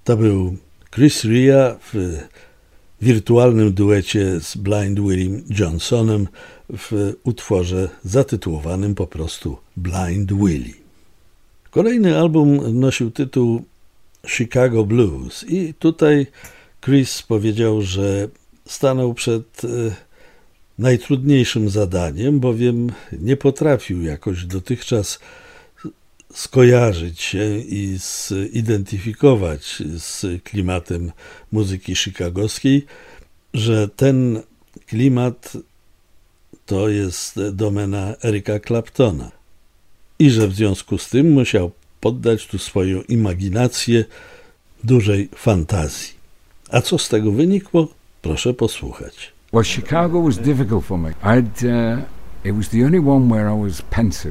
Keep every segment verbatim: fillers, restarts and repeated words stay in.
To był Chris Rea w wirtualnym duecie z Blind Willie Johnsonem w utworze zatytułowanym po prostu Blind Willie. Kolejny album nosił tytuł Chicago Blues i tutaj Chris powiedział, że stanął przed najtrudniejszym zadaniem, bowiem nie potrafił jakoś dotychczas skojarzyć się i zidentyfikować z klimatem muzyki chicagowskiej, że ten klimat to jest domena Erika Claptona i że w związku z tym musiał poddać tu swoją imaginację dużej fantazji. A co z tego wynikło? Proszę posłuchać. Well, Chicago was difficult for me. I'd, uh, it was the only one where I was pensive.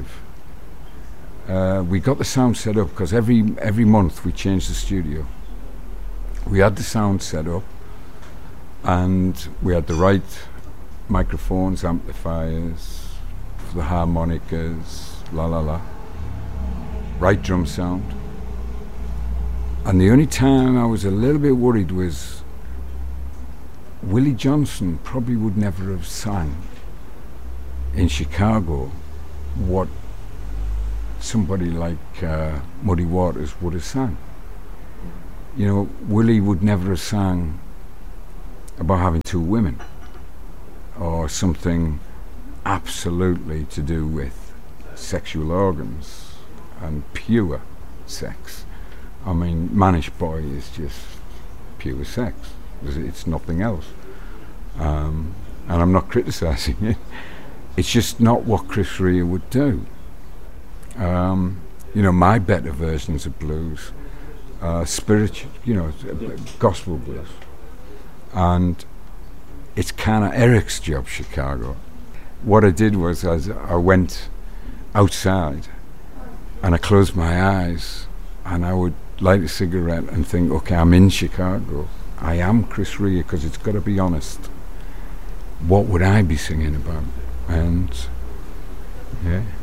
Uh, we got the sound set up because every every month we changed the studio. We had the sound set up, and we had the right microphones, amplifiers, the harmonicas, la la la, right drum sound. And the only time I was a little bit worried was Willie Johnson probably would never have sang in Chicago what somebody like uh, Muddy Waters would have sang. You know, Willie would never have sang about having two women or something absolutely to do with sexual organs and pure sex. I mean, Manish Boy is just pure sex. It's nothing else. Um, and I'm not criticising it. It's just not what Chris Rea would do. Um, you know, my better versions of blues, uh, spiritual, you know, gospel blues. And it's kind of Eric's job, Chicago. What I did was I, I went outside and I closed my eyes and I would light a cigarette and think, okay, I'm in Chicago. I am Chris Rea, because it's got to be honest. What would I be singing about? And, yeah.